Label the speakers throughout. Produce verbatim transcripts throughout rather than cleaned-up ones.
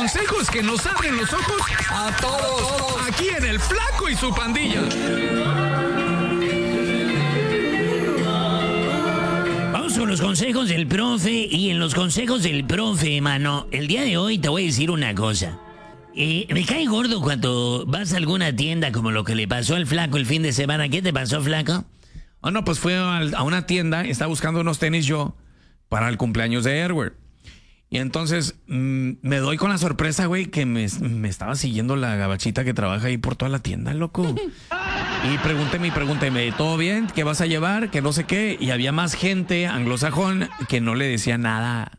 Speaker 1: consejos que nos abren los ojos a todos. Aquí en El Flaco y su Pandilla.
Speaker 2: Vamos con los consejos del profe. Y en los consejos del profe, mano, el día de hoy te voy a decir una cosa. Eh, me cae gordo cuando vas a alguna tienda como lo que le pasó al Flaco el fin de semana. ¿Qué te pasó, Flaco?
Speaker 1: Oh, no, pues fue a una tienda, estaba buscando unos tenis yo para el cumpleaños de Airwear. Y entonces mmm, me doy con la sorpresa, güey, que me, me estaba siguiendo la gabachita que trabaja ahí por toda la tienda, loco. Y pregúnteme y pregúnteme, ¿todo bien? ¿Qué vas a llevar? Que no sé qué. Y había más gente anglosajón que no le decía nada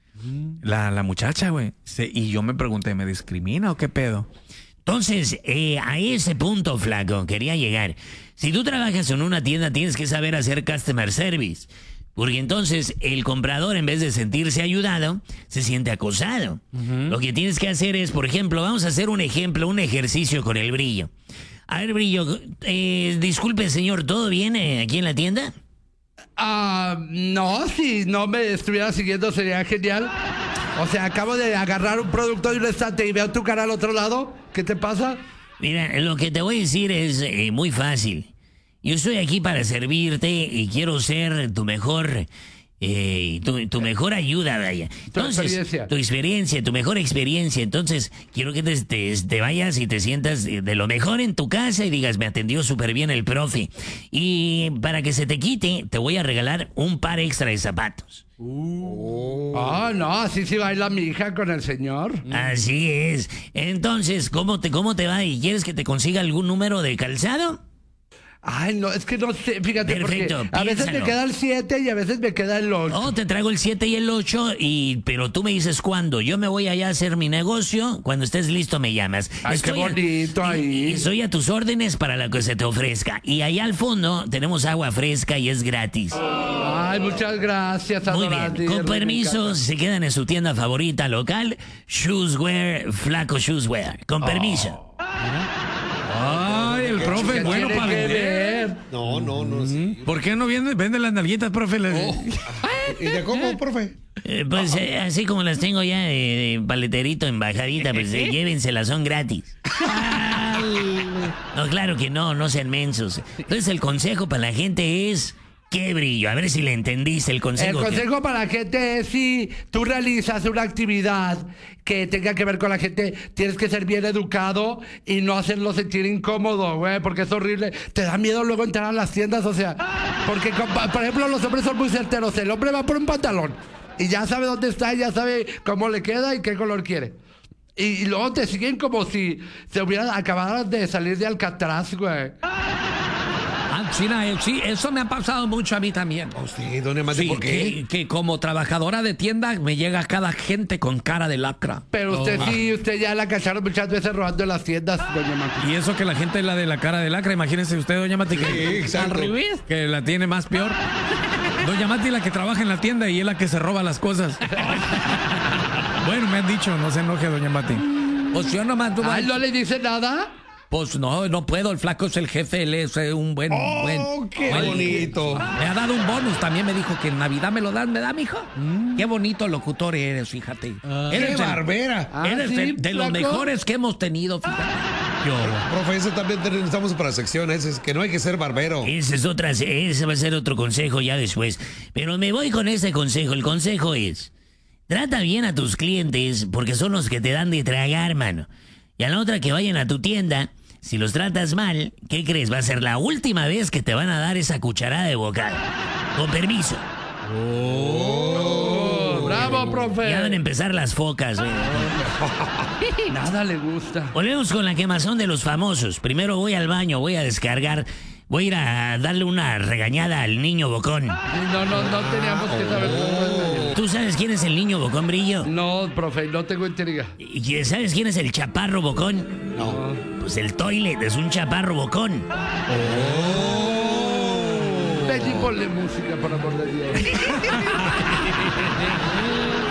Speaker 1: la, la muchacha, güey. Y yo me pregunté, ¿me discrimina o qué pedo?
Speaker 2: Entonces, eh, a ese punto, Flaco, quería llegar. Si tú trabajas en una tienda, tienes que saber hacer customer service. Porque entonces el comprador, en vez de sentirse ayudado, se siente acosado. Uh-huh. Lo que tienes que hacer es, por ejemplo, vamos a hacer un ejemplo, un ejercicio con el Brillo. A ver, Brillo, eh, disculpe, señor, ¿todo bien eh, aquí en la tienda?
Speaker 3: Ah, uh, no, si no me estuviera siguiendo sería genial. O sea, acabo de agarrar un producto de un estante y veo tu cara al otro lado. ¿Qué te pasa?
Speaker 2: Mira, lo que te voy a decir es eh, muy fácil. Yo estoy aquí para servirte y quiero ser tu mejor... Eh, tu, tu mejor ayuda, vaya. Entonces, tu experiencia. Tu experiencia, tu mejor experiencia. Entonces, quiero que te, te, te vayas y te sientas de lo mejor en tu casa y digas, me atendió súper bien el profe. Y para que se te quite, te voy a regalar un par extra de zapatos.
Speaker 3: Uh. Ah, no, así sí baila mi hija con el señor.
Speaker 2: Así es. Entonces, ¿cómo te, cómo te va? ¿Y quieres que te consiga algún número de calzado?
Speaker 3: Ay, no, es que no sé, fíjate,
Speaker 2: perfecto,
Speaker 3: porque a piénsalo. Veces me queda el siete y a veces me queda el ocho.
Speaker 2: Oh, te traigo el siete y el ocho, y, pero tú me dices cuándo. Yo me voy allá a hacer mi negocio. Cuando estés listo me llamas.
Speaker 3: Ay, estoy qué bonito
Speaker 2: a,
Speaker 3: ahí.
Speaker 2: Y, y estoy a tus órdenes para lo que se te ofrezca. Y allá al fondo tenemos agua fresca y es gratis.
Speaker 3: Ay, muchas gracias,
Speaker 2: Muy bien, con permiso, se quedan en su tienda favorita local, Shoeswear, Flaco Shoeswear. Con permiso.
Speaker 3: Oh.
Speaker 1: Ay, el profe es bueno para vender.
Speaker 4: No, no, no. Sí.
Speaker 1: ¿Por qué no vende, vende las nalguitas, profe?
Speaker 4: Oh. ¿Y de cómo, profe?
Speaker 2: Eh, pues eh, así como las tengo ya de, de paleterito en bajadita, pues eh, llévenselas, son gratis. No, claro que no, no sean mensos. Entonces el consejo para la gente es... ¿Qué, Brillo? A ver si le entendiste el consejo.
Speaker 3: El consejo que... para la gente es si tú realizas una actividad que tenga que ver con la gente, tienes que ser bien educado y no hacerlo sentir incómodo, güey, porque es horrible. Te da miedo luego entrar a las tiendas, o sea, porque, por ejemplo, los hombres son muy certeros. El hombre va por un pantalón y ya sabe dónde está y ya sabe cómo le queda y qué color quiere. Y, y luego te siguen como si se hubieran acabado de salir de Alcatraz, güey.
Speaker 5: Ah, sí, sí, eso me ha pasado mucho a mí también.
Speaker 4: Oh, sí, doña Mati,
Speaker 5: sí,
Speaker 4: ¿por qué?
Speaker 5: Que, que como trabajadora de tienda me llega cada gente con cara de lacra.
Speaker 3: Pero usted oh. sí, usted ya la cacharon muchas veces robando en las tiendas, doña Mati.
Speaker 1: Y eso que la gente es la de la cara de lacra, imagínese usted, doña Mati, que,
Speaker 4: sí, exacto.
Speaker 5: Al revés.
Speaker 1: Que la tiene más peor. Doña Mati es la que trabaja en la tienda y es la que se roba las cosas. Bueno, me han dicho, no se enoje, doña Mati.
Speaker 5: Pues yo nomás...
Speaker 3: Ay, ¿no le dice nada?
Speaker 5: Pues no, no puedo, el Flaco es el jefe, él es un buen...
Speaker 4: ¡Oh,
Speaker 5: buen,
Speaker 4: qué
Speaker 5: buen,
Speaker 4: bonito!
Speaker 5: Me ha dado un bonus, también me dijo que en Navidad me lo dan, ¿me da, mijo? Mm. Qué bonito locutor eres, fíjate.
Speaker 4: Ah,
Speaker 5: eres
Speaker 4: ¡Qué barbera!
Speaker 5: Ah, eres ¿sí, de, de los mejores que hemos tenido, fíjate.
Speaker 4: Yo. Profe, eso también necesitamos para secciones, es que no hay que ser barbero.
Speaker 2: Ese es otra, ese va a ser otro consejo ya después. Pero me voy con este consejo, el consejo es... Trata bien a tus clientes porque son los que te dan de tragar, mano. Y a la otra que vayan a tu tienda... Si los tratas mal, ¿qué crees? Va a ser la última vez que te van a dar esa cucharada de bocado. Con permiso.
Speaker 3: Oh, oh, ¡bravo, profe!
Speaker 2: Ya van a empezar las focas.
Speaker 3: Nada le gusta.
Speaker 2: Volvemos con la quemazón de los famosos. Primero voy al baño, voy a descargar... Voy a ir a darle una regañada al niño bocón.
Speaker 3: No, no, no teníamos que saber.
Speaker 2: Oh. ¿Tú sabes quién es el niño bocón, Brillo?
Speaker 3: No, profe, no tengo intriga.
Speaker 2: ¿Y sabes quién es el chaparro bocón?
Speaker 4: No.
Speaker 2: Pues el toilet es un chaparro bocón.
Speaker 3: Oh. Ven y ponle música, por amor de Dios.